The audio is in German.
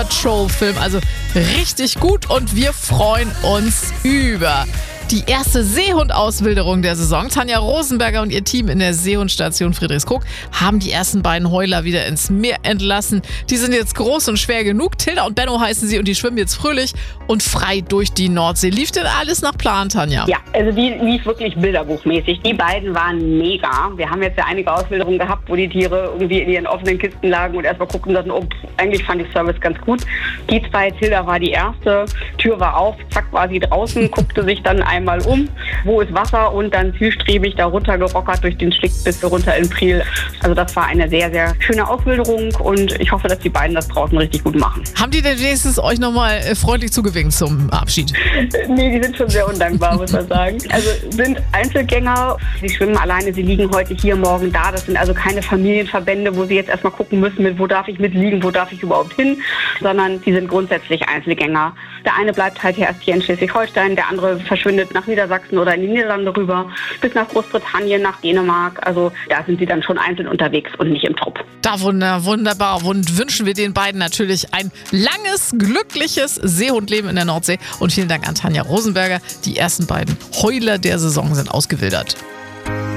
Patrol-Film. Also richtig gut und wir freuen uns über die erste Seehundauswilderung der Saison. Tanja Rosenberger und ihr Team in der Seehundstation Friedrichskoog haben die ersten beiden Heuler wieder ins Meer entlassen. Die sind jetzt groß und schwer genug. Tilda und Benno heißen sie und die schwimmen jetzt fröhlich und frei durch die Nordsee. Lief denn alles nach Plan, Tanja? Ja, also die lief wirklich bilderbuchmäßig. Die beiden waren mega. Wir haben jetzt ja einige Auswilderungen gehabt, wo die Tiere irgendwie in ihren offenen Kisten lagen und erstmal gucken und sagten, oh, eigentlich fand ich Service ganz gut. Die zwei, Tilda war die erste, Tür war auf, zack war sie draußen, guckte sich dann einmal um, wo ist Wasser und dann zielstrebig da runtergerockert durch den Schlick bis runter in Priel. Also das war eine sehr, sehr schöne Auswilderung und ich hoffe, dass die beiden das draußen richtig gut machen. Haben die denn wenigstens euch nochmal freundlich zugewinkt zum Abschied? Nee, die sind schon sehr undankbar, muss man sagen. Also sind Einzelgänger, sie schwimmen alleine, sie liegen heute hier, morgen da. Das sind also keine Familienverbände, wo sie jetzt erstmal gucken müssen, wo darf ich mitliegen, wo darf ich überhaupt hin, sondern die sind grundsätzlich Einzelgänger. Der eine bleibt halt erst hier in Schleswig-Holstein, der andere verschwindet nach Niedersachsen oder in die Niederlande rüber, bis nach Großbritannien, nach Dänemark. Also da sind sie dann schon einzeln unterwegs und nicht im Trupp. Da wunderbar und wünschen wir den beiden natürlich ein langes, glückliches Seehundleben in der Nordsee. Und vielen Dank an Tanja Rosenberger. Die ersten beiden Heuler der Saison sind ausgewildert.